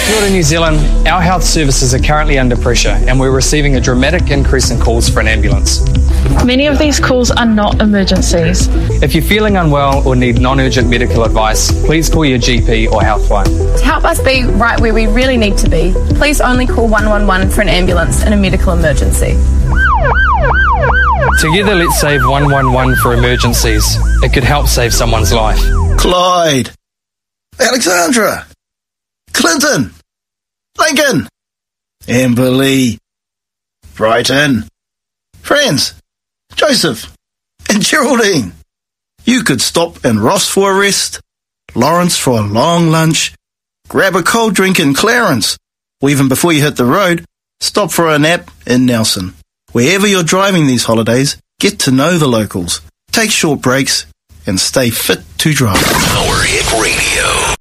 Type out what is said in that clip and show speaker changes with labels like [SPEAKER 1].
[SPEAKER 1] Kia ora, New Zealand. Our health services are currently under pressure and we're receiving a dramatic increase in calls for an ambulance.
[SPEAKER 2] Many of these calls are not emergencies.
[SPEAKER 1] If you're feeling unwell or need non-urgent medical advice, please call your GP or Healthline.
[SPEAKER 3] To help us be right where we really need to be, please only call 111 for an ambulance in a medical emergency.
[SPEAKER 1] Together, let's save 111 for emergencies. It could help save someone's life.
[SPEAKER 4] Clyde, Alexandra, Clinton, Lincoln, Amberley, Brighton, Friends, Joseph, and Geraldine. You could stop in Ross for a rest, Lawrence for a long lunch, grab a cold drink in Clarence, or even before you hit the road, stop for a nap in Nelson. Wherever you're driving these holidays, get to know the locals, take short breaks, and stay fit to drive.
[SPEAKER 5] Power Hit Radio.